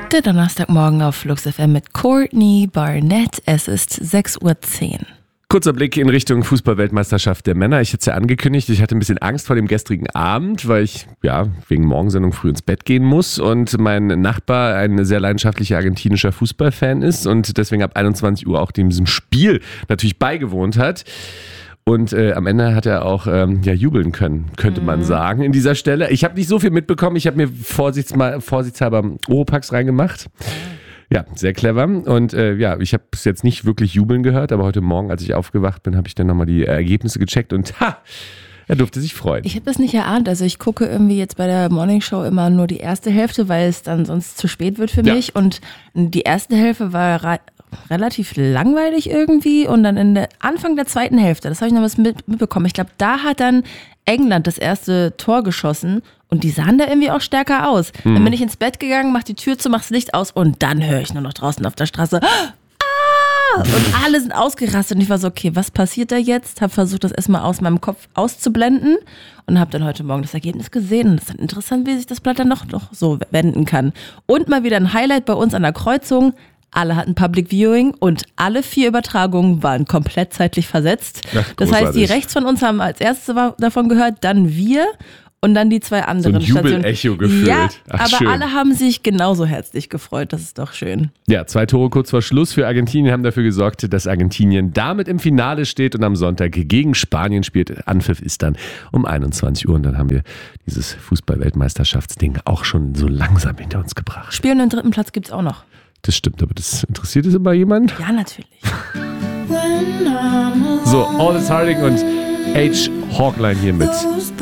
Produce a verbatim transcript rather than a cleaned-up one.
Der Donnerstagmorgen auf Flux F M mit Courtney Barnett. Es ist sechs Uhr zehn. Kurzer Blick in Richtung Fußball-Weltmeisterschaft der Männer. Ich hatte es ja angekündigt, ich hatte ein bisschen Angst vor dem gestrigen Abend, weil ich ja wegen Morgensendung früh ins Bett gehen muss und mein Nachbar ein sehr leidenschaftlicher argentinischer Fußballfan ist und deswegen ab einundzwanzig Uhr auch diesem Spiel natürlich beigewohnt hat. Und äh, am Ende hat er auch ähm, ja, jubeln können, könnte man sagen, in dieser Stelle. Ich habe nicht so viel mitbekommen. Ich habe mir vorsichtsmal, vorsichtshalber Oropax reingemacht. Ja, sehr clever. Und äh, ja, ich habe es jetzt nicht wirklich jubeln gehört, aber heute Morgen, als ich aufgewacht bin, habe ich dann nochmal die Ergebnisse gecheckt und ha, er durfte sich freuen. Ich habe das nicht erahnt. Also ich gucke irgendwie jetzt bei der Morningshow immer nur die erste Hälfte, weil es dann sonst zu spät wird für Ja. mich. Und die erste Hälfte war re- relativ langweilig irgendwie. Und dann in der Anfang der zweiten Hälfte, das habe ich noch was mit, mitbekommen. Ich glaube, da hat dann England das erste Tor geschossen. Und die sahen da irgendwie auch stärker aus. Mhm. Dann bin ich ins Bett gegangen, mach die Tür zu, mach das Licht aus und dann höre ich nur noch draußen auf der Straße ah! Und alle sind ausgerastet und ich war so, okay, was passiert da jetzt? Habe versucht, das erstmal aus meinem Kopf auszublenden und habe dann heute Morgen das Ergebnis gesehen. Und es ist interessant, wie sich das Blatt dann noch, noch so wenden kann. Und mal wieder ein Highlight bei uns an der Kreuzung. Alle hatten Public Viewing und alle vier Übertragungen waren komplett zeitlich versetzt. Ja, das heißt, die großartig. rechts von uns haben als erstes davon gehört, dann wir. Und dann die zwei anderen So ein Jubel-Echo gefühlt. Ja, Ach, aber schön. alle haben sich genauso herzlich gefreut. Das ist doch schön. Ja, zwei Tore kurz vor Schluss für Argentinien haben dafür gesorgt, dass Argentinien damit im Finale steht und am Sonntag gegen Spanien spielt. Anpfiff ist dann um einundzwanzig Uhr und dann haben wir dieses Fußball-Weltmeisterschaftsding auch schon so langsam hinter uns gebracht. Spielen den dritten Platz gibt's auch noch. Das stimmt, aber das interessiert es immer jemand? Ja, natürlich. So, Aldous Harding und H. Hawkline hier mit